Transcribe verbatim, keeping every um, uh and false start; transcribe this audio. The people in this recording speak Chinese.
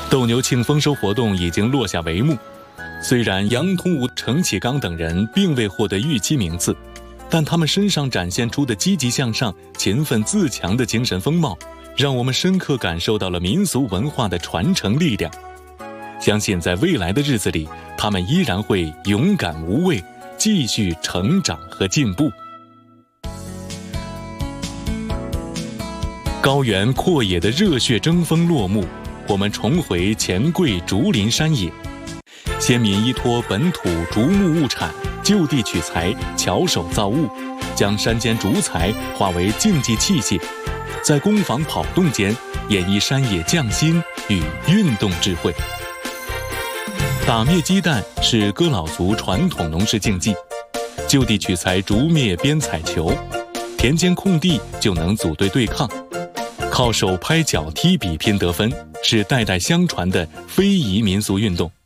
斗牛庆丰收活动已经落下帷幕，虽然杨通武、程启刚等人并未获得预期名次，但他们身上展现出的积极向上、勤奋自强的精神风貌，让我们深刻感受到了民俗文化的传承力量。相信在未来的日子里，他们依然会勇敢无畏，继续成长和进步。高原阔野的热血争锋落幕，我们重回钱柜竹林山野，先民依托本土竹木物产，就地取材，巧手造物，将山间竹材化为竞技器械，在工坊跑动间演绎山野匠心与运动智慧。打灭鸡蛋是哥老族传统农事竞技，就地取材竹篾编彩球，田间空地就能组队对抗，靠手拍脚踢比拼得分，是代代相传的非遗民俗运动。